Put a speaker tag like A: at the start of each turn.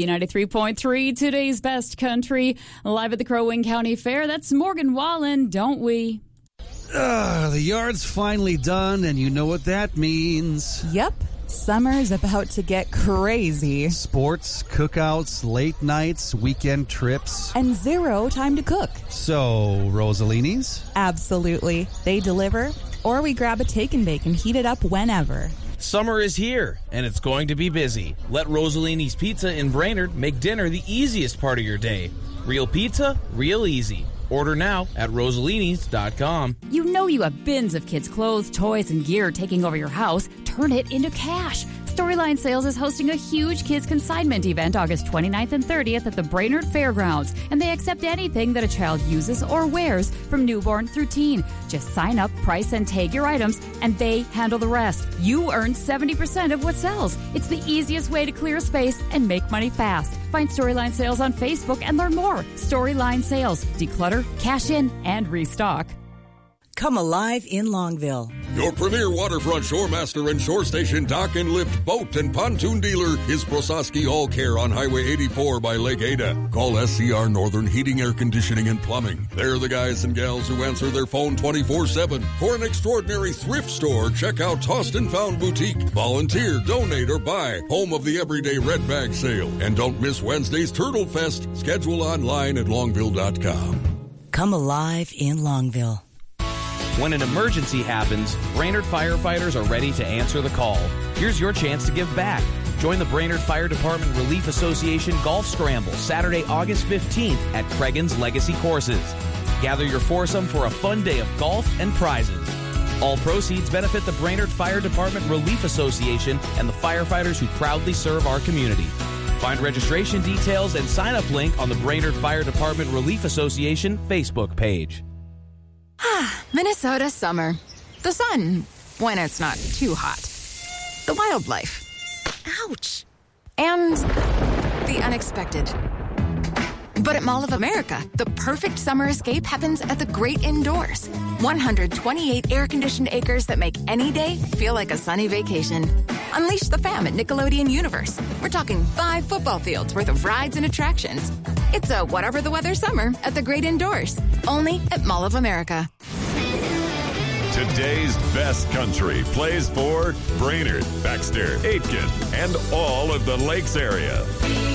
A: B93.3, today's best country. Live at the Crow Wing County Fair. That's Morgan Wallen, don't we?
B: The yard's finally done, and you know what that means.
C: Yep. Summer's about to get crazy.
B: Sports, cookouts, late nights, weekend trips.
C: And zero time to cook.
B: So, Rosalini's?
C: Absolutely. They deliver, or we grab a take and bake and heat it up whenever.
D: Summer is here, and it's going to be busy. Let Rosalini's Pizza in Brainerd make dinner the easiest part of your day. Real pizza, real easy. Order now at Rosalini's.com.
A: You know you have bins of kids' clothes, toys, and gear taking over your house. Turn it into cash. Storyline Sales is hosting a huge kids consignment event August 29th and 30th at the Brainerd Fairgrounds, and they accept anything that a child uses or wears from newborn through teen. Just sign up, price, and tag your items, and they handle the rest. You earn 70% of what sells. It's the easiest way to clear space and make money fast. Find Storyline Sales on Facebook and learn more. Storyline Sales. Declutter, cash in, and restock.
E: Come alive in Longville.
F: Your premier waterfront shoremaster and shore station dock and lift boat and pontoon dealer is Prososki All Care on Highway 84 by Lake Ada. Call SCR Northern Heating, Air Conditioning, and Plumbing. They're the guys and gals who answer their phone 24/7. For an extraordinary thrift store, check out Tossed and Found Boutique. Volunteer, donate, or buy. Home of the Everyday Red Bag Sale. And don't miss Wednesday's Turtle Fest. Schedule online at longville.com.
E: Come alive in Longville.
D: When an emergency happens, Brainerd firefighters are ready to answer the call. Here's your chance to give back. Join the Brainerd Fire Department Relief Association Golf Scramble Saturday, August 15th at Cregan's Legacy Courses. Gather your foursome for a fun day of golf and prizes. All proceeds benefit the Brainerd Fire Department Relief Association and the firefighters who proudly serve our community. Find registration details and sign-up link on the Brainerd Fire Department Relief Association Facebook page.
G: Minnesota summer. The sun, when it's not too hot. The wildlife. Ouch. And the unexpected. But at Mall of America, the perfect summer escape happens at the great indoors. 128 air-conditioned acres that make any day feel like a sunny vacation. Unleash the fam at Nickelodeon Universe. We're talking 5 football fields worth of rides and attractions. It's a whatever the weather summer at the great indoors. Only at Mall of America.
H: Today's best country plays for Brainerd, Baxter, Aitkin, and all of the Lakes area.